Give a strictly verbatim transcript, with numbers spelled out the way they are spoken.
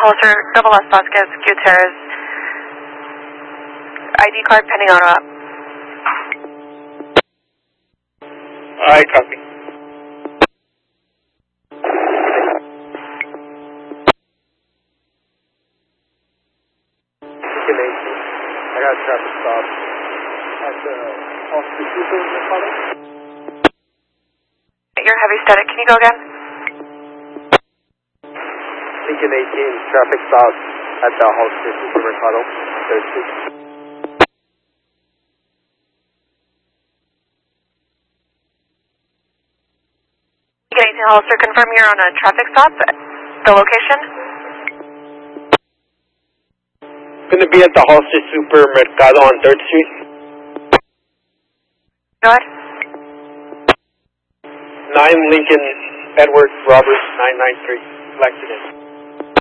Holster, Double S Vasquez, Gutierrez. I D card pending auto up. Alright, copy. I got a traffic stop at the Holster Super Mercado. You're heavy static, can you go again? Lincoln eighteen, traffic stop at the Holster Super Mercado, third street. Lincoln eighteen Holster, confirm you're on a traffic stop. The location? Gonna be at the Holster Super Mercado on third street. Go ahead. nine Lincoln Edward Roberts nine nine three, Lexington.